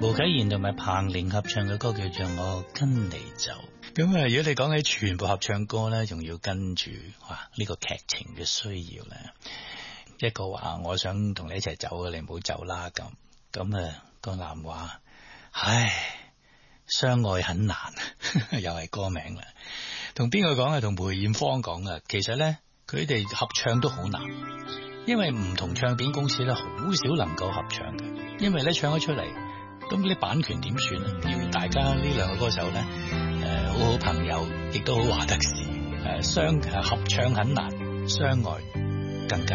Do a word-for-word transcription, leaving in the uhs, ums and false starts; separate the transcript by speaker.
Speaker 1: 吳啟賢同埋彭羚合唱嘅歌叫做《我跟你走》。咁啊，如果你講起全部合唱歌咧，仲要跟住哇呢個劇情嘅需要咧，一個話我想同你一齊走嘅，你唔好走啦咁。咁啊個男話，唉，相愛很難，又係歌名啦。同邊個講啊？同梅艷芳講啊。其實咧，佢哋合唱都好難，因為唔同唱片公司咧，好少能夠合唱嘅。因為咧唱咗出嚟，咁啲版權點算啊？要大家呢兩個歌手咧，誒、呃，好好朋友，亦都好話得事，誒、呃，相誒合唱很難，相愛更加。